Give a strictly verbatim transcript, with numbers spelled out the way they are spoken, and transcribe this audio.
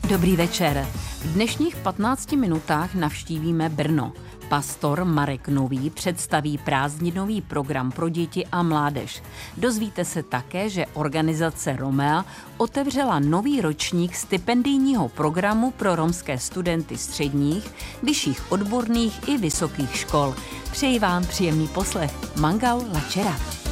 Dobrý večer. V dnešních patnácti minutách navštívíme Brno. Pastor Marek Nový představí prázdninový program pro děti a mládež. Dozvíte se také, že organizace Romea otevřela nový ročník stipendijního programu pro romské studenty středních, vyšších odborných i vysokých škol. Přeji vám příjemný poslech. Mangal Lačera.